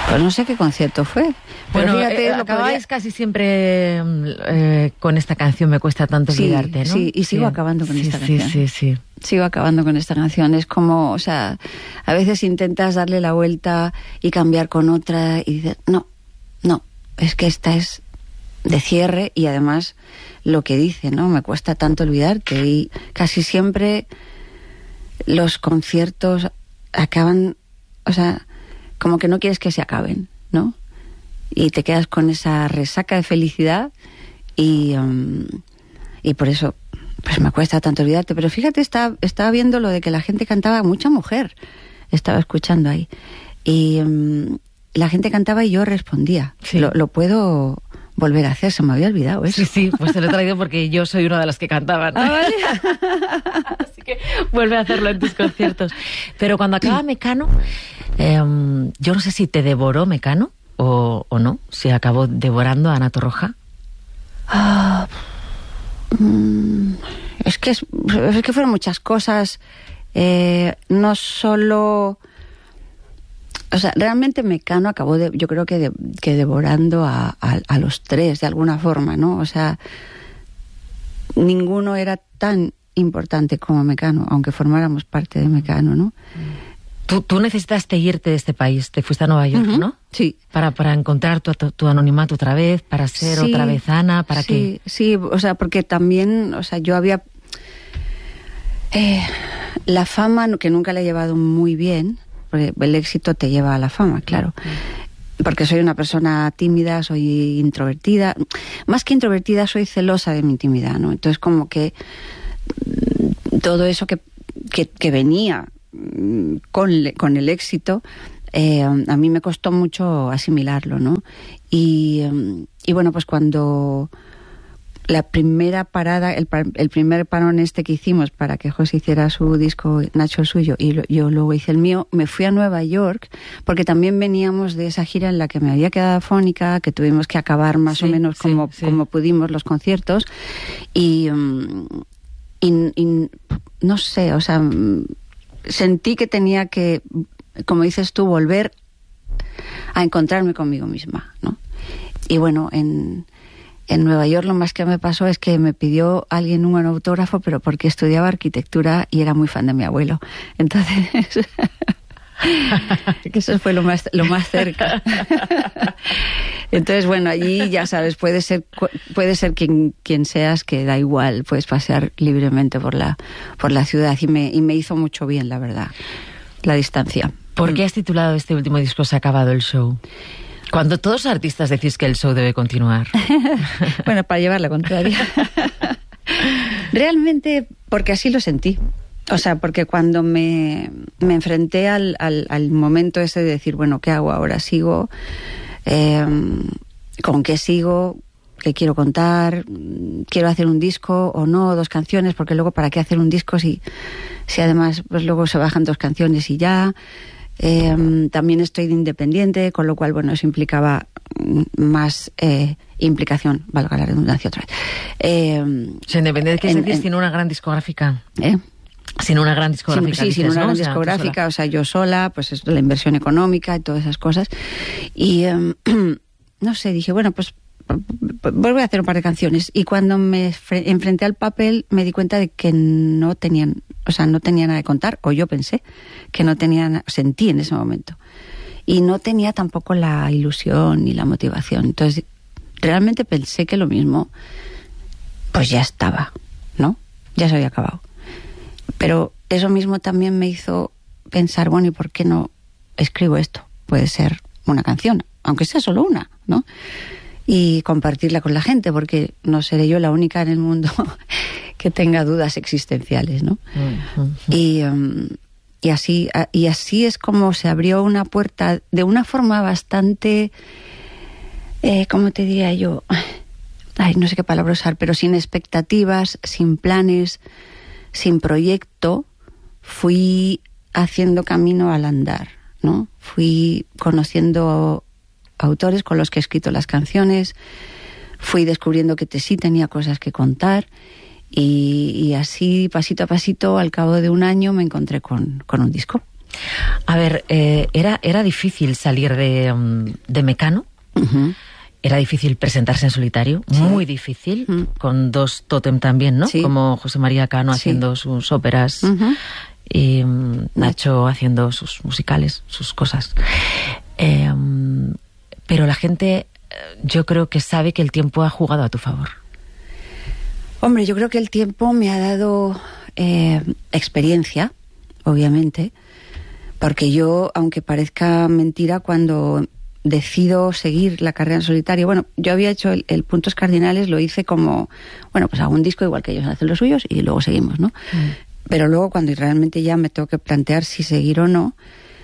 Pues no sé qué concierto fue. Bueno, fíjate, acabáis casi siempre con esta canción, Me cuesta tanto olvidarte, ¿no? Sí, y sigo acabando con esta canción. Sí. Sigo acabando con esta canción. Es como, o sea, a veces intentas darle la vuelta y cambiar con otra y dices, no, es que esta es de cierre y además lo que dice, ¿no? Me cuesta tanto olvidarte, y casi siempre los conciertos acaban, o sea, como que no quieres que se acaben, ¿no? Y te quedas con esa resaca de felicidad y por eso pues me cuesta tanto olvidarte. Pero fíjate, estaba viendo lo de que la gente cantaba, mucha mujer estaba escuchando ahí, y la gente cantaba y yo respondía. Sí. Lo puedo volver a hacer, se me había olvidado eso. Sí, pues te lo he traído porque yo soy una de las que cantaban. Ah, ¿vale? Así que vuelve a hacerlo en tus conciertos. Pero cuando acaba Mecano, yo no sé si te devoró Mecano o no, si acabó devorando a Ana Torroja. Es que fueron muchas cosas, no solo... O sea, realmente Mecano acabó, yo creo que devorando a los tres, de alguna forma, ¿no? O sea, ninguno era tan importante como Mecano, aunque formáramos parte de Mecano, ¿no? Tú necesitaste irte de este país, te fuiste a Nueva York, ¿no? Sí. Para encontrar tu anonimato otra vez, para ser otra vez Ana, ¿para qué? Sí, o sea, porque también, o sea, yo había... la fama, que nunca la he llevado muy bien, porque el éxito te lleva a la fama, claro. Porque soy una persona tímida, soy introvertida. Más que introvertida, soy celosa de mi intimidad, ¿no? Entonces, como que todo eso que venía con el éxito, a mí me costó mucho asimilarlo, ¿no? Y bueno, pues cuando la primera parada, el primer parón que hicimos para que José hiciera su disco, Nacho el suyo, y yo luego hice el mío, me fui a Nueva York, porque también veníamos de esa gira en la que me había quedado afónica, que tuvimos que acabar más o menos como pudimos los conciertos, y no sé, o sea, sentí que tenía que, como dices tú, volver a encontrarme conmigo misma, ¿no? Y bueno, en Nueva York lo más que me pasó es que me pidió alguien un autógrafo, pero porque estudiaba arquitectura y era muy fan de mi abuelo. Entonces, eso fue lo más cerca. Entonces, bueno, allí ya sabes, puede ser quien seas, que da igual, puedes pasear libremente por la ciudad, y me hizo mucho bien, la verdad, la distancia. ¿Por qué has titulado este último disco Se ha acabado el show? Cuando todos los artistas decís que el show debe continuar. Bueno, para llevar la contraria. Realmente, porque así lo sentí. O sea, porque cuando me enfrenté al momento ese de decir, bueno, ¿qué hago ahora? ¿Sigo? ¿Con qué sigo? ¿Qué quiero contar? ¿Quiero hacer un disco o no? 2 canciones, porque luego, ¿para qué hacer un disco si además pues luego se bajan 2 canciones y ya? También estoy de independiente, con lo cual, bueno, eso implicaba más implicación, valga la redundancia otra vez. O sea, independiente, ¿qué es decir? Sin una gran discográfica. Sin una gran discográfica. Sí, sin una gran discográfica, o sea, yo sola, pues es la inversión económica y todas esas cosas. Y no sé, dije, bueno, pues vuelvo a hacer un par de canciones. Y cuando me enfrenté al papel, me di cuenta de que no tenía nada de contar, o yo pensé que no tenía, sentí en ese momento. Y no tenía tampoco la ilusión ni la motivación. Entonces, realmente pensé que lo mismo, pues ya estaba, ¿no? Ya se había acabado. Pero eso mismo también me hizo pensar, bueno, ¿y por qué no escribo esto? Puede ser una canción, aunque sea solo una, ¿no? Y compartirla con la gente, porque no seré yo la única en el mundo que tenga dudas existenciales, ¿no? Y así es como se abrió una puerta de una forma bastante, ¿cómo te diría yo? Ay, no sé qué palabra usar, pero sin expectativas, sin planes, sin proyecto. Fui haciendo camino al andar, ¿no? Fui conociendo autores con los que he escrito las canciones, fui descubriendo que sí tenía cosas que contar, y así, pasito a pasito, al cabo de un año me encontré con un disco. A ver, era difícil salir de Mecano. Uh-huh. Era difícil presentarse en solitario, sí. Muy difícil, con dos tótem también, ¿no? Sí. Como José María Cano haciendo sus óperas y Nacho haciendo sus musicales, sus cosas. Pero la gente, yo creo que sabe que el tiempo ha jugado a tu favor. Hombre, yo creo que el tiempo me ha dado experiencia, obviamente, porque yo, aunque parezca mentira, cuando decido seguir la carrera en solitario, bueno, yo había hecho el Puntos Cardinales, lo hice como, bueno, pues hago un disco igual que ellos hacen los suyos y luego seguimos, ¿no? Pero luego cuando realmente ya me tengo que plantear si seguir o no,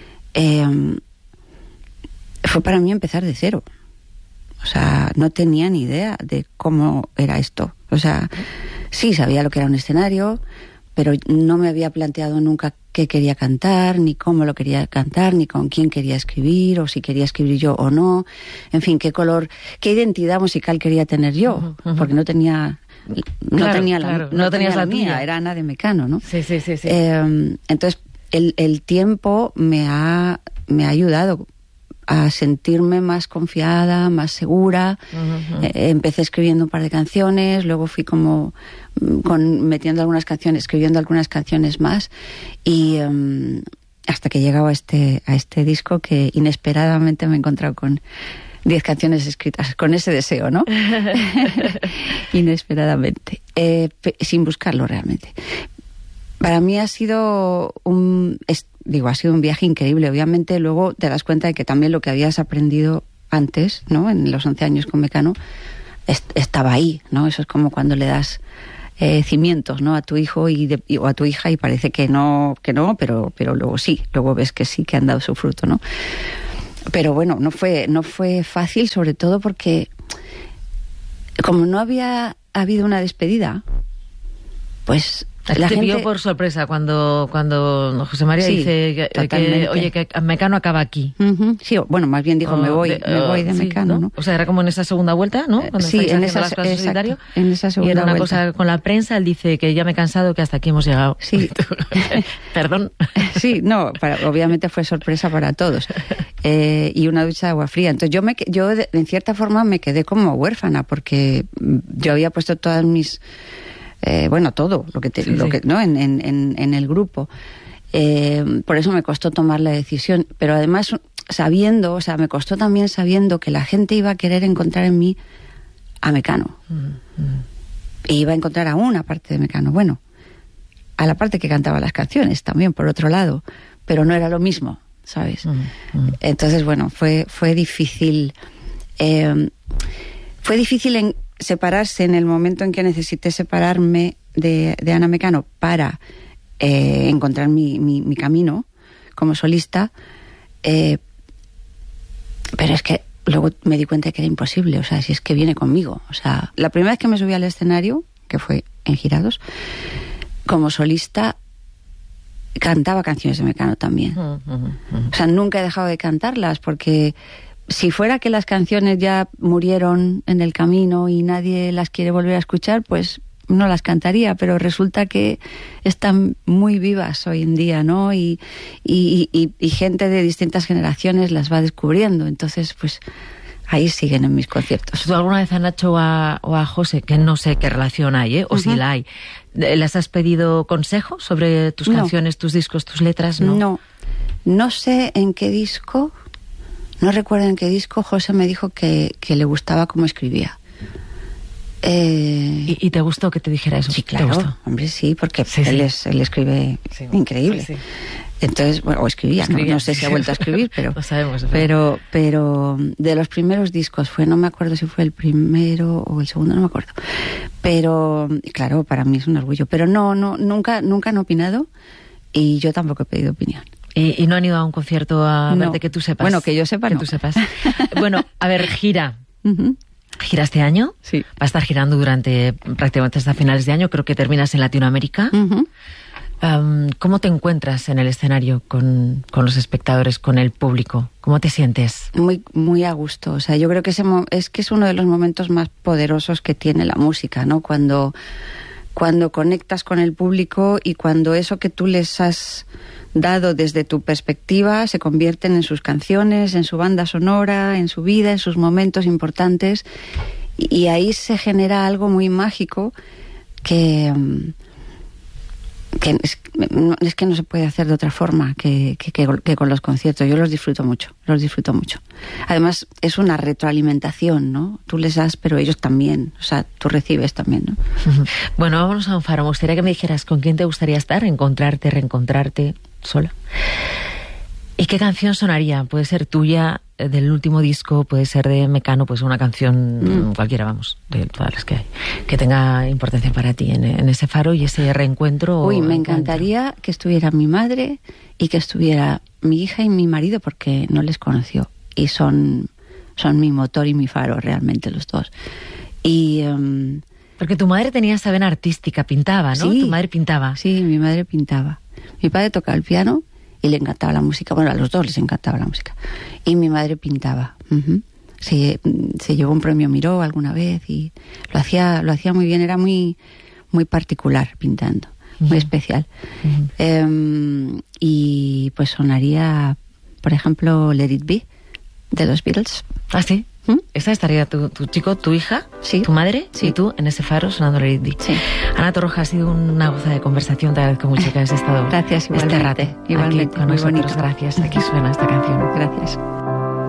fue para mí empezar de cero. O sea, no tenía ni idea de cómo era esto. O sea, sí sabía lo que era un escenario, pero no me había planteado nunca qué quería cantar, ni cómo lo quería cantar, ni con quién quería escribir, o si quería escribir yo o no. En fin, qué color, qué identidad musical quería tener yo, porque no tenía la mía, era Ana de Mecano, ¿no? Sí. Entonces, el tiempo me ha ayudado a sentirme más confiada, más segura. Empecé escribiendo un par de canciones, luego fui como metiendo algunas canciones, escribiendo algunas canciones más, y hasta que llegaba a este disco, que inesperadamente me he encontrado con 10 canciones escritas, con ese deseo, ¿no? Inesperadamente, sin buscarlo realmente. Para mí ha sido un viaje increíble. Obviamente luego te das cuenta de que también lo que habías aprendido antes, ¿no? En los 11 años con Mecano, estaba ahí, ¿no? Eso es como cuando le das cimientos, ¿no? A tu hijo o a tu hija, y parece que no, pero luego sí, luego ves que sí, que han dado su fruto, ¿no? Pero bueno, no fue fácil, sobre todo porque como no había habido una despedida, pues la gente pilló por sorpresa cuando José María dice que Mecano acaba aquí. Sí, bueno, más bien dijo me voy de Mecano, ¿no? O sea, era como en esa segunda vuelta, ¿no? Cuando sí, en esa solitario. En esa segunda vuelta. Y era una vuelta. cosa con la prensa, él dice que ya me he cansado, que hasta aquí hemos llegado. Sí. Perdón. Sí, no, obviamente fue sorpresa para todos. Y una ducha de agua fría. Entonces yo en cierta forma me quedé como huérfana, porque yo había puesto todas mis todo lo que no en el grupo, por eso me costó tomar la decisión, pero además me costó también sabiendo que la gente iba a querer encontrar en mí a Mecano, e iba a encontrar a una parte de Mecano, bueno, a la parte que cantaba las canciones también, por otro lado, pero no era lo mismo, ¿sabes? Entonces, bueno, fue difícil. Fue difícil en separarse en el momento en que necesité separarme de Ana Mecano para encontrar mi camino como solista, pero es que luego me di cuenta de que era imposible. O sea, si es que viene conmigo. O sea, la primera vez que me subí al escenario, que fue en Girados, como solista cantaba canciones de Mecano también. O sea, nunca he dejado de cantarlas, porque si fuera que las canciones ya murieron en el camino y nadie las quiere volver a escuchar, pues no las cantaría, pero resulta que están muy vivas hoy en día, ¿no? Y gente de distintas generaciones las va descubriendo. Entonces, pues ahí siguen en mis conciertos. ¿Tú alguna vez a Nacho o a José, que no sé qué relación hay, o si la hay, les has pedido consejos sobre tus canciones, tus discos, tus letras? No sé en qué disco. No recuerdo en qué disco José me dijo que le gustaba cómo escribía. ¿Y te gustó que te dijera eso? Sí, claro. ¿Te gustó? Hombre, sí, porque él escribe increíble. Sí. Entonces, bueno, o escribía. No sé si ha vuelto a escribir, pero lo sabemos. Pero de los primeros discos no me acuerdo si fue el primero o el segundo, no me acuerdo. Pero, claro, para mí es un orgullo. Pero nunca han opinado, y yo tampoco he pedido opinión. ¿Y no han ido a un concierto a verte, que tú sepas? Bueno, que yo sepa, que tú sepas. Bueno, a ver, gira. ¿Gira este año? Sí. Va a estar girando durante prácticamente hasta finales de año. Creo que terminas en Latinoamérica. ¿Cómo te encuentras en el escenario con los espectadores, con el público? ¿Cómo te sientes? Muy, muy a gusto. O sea, yo creo que es uno de los momentos más poderosos que tiene la música, ¿no? Cuando conectas con el público y cuando eso que tú les has dado desde tu perspectiva, se convierten en sus canciones, en su banda sonora, en su vida, en sus momentos importantes, y ahí se genera algo muy mágico que es que no se puede hacer de otra forma que con los conciertos. Yo los disfruto mucho. Además, es una retroalimentación, ¿no? Tú les das, pero ellos también. O sea, tú recibes también, ¿no? Bueno, vámonos a un faro. Me gustaría que me dijeras con quién te gustaría estar, encontrarte, reencontrarte, sola. ¿Y qué canción sonaría? Puede ser tuya, del último disco, puede ser de Mecano, pues una canción cualquiera, vamos, de todas las que hay, que tenga importancia para ti en ese faro y ese reencuentro. Uy, me encantaría que estuviera mi madre y que estuviera mi hija y mi marido, porque no les conoció y son mi motor y mi faro realmente los dos. Y porque tu madre tenía esa vena artística, pintaba, ¿no? Sí, tu madre pintaba. Sí, mi madre pintaba. Mi padre tocaba el piano y le encantaba la música. Bueno, a los dos les encantaba la música. Y mi madre pintaba. Se llevó un premio Miró alguna vez y lo hacía muy bien. Era muy, muy particular pintando, muy especial. Y pues sonaría, por ejemplo, Let It Be, de los Beatles. ¿Ah, sí? Esa estaría tu chico, tu hija, sí, tu madre, sí, y tú en ese faro sonando Let It Be. Sí. Ana Torroja, ha sido una goza de conversación. Te agradezco mucho que hayas estado Gracias, igualmente, este rato aquí con nosotros. Gracias. Aquí suena esta canción. Gracias.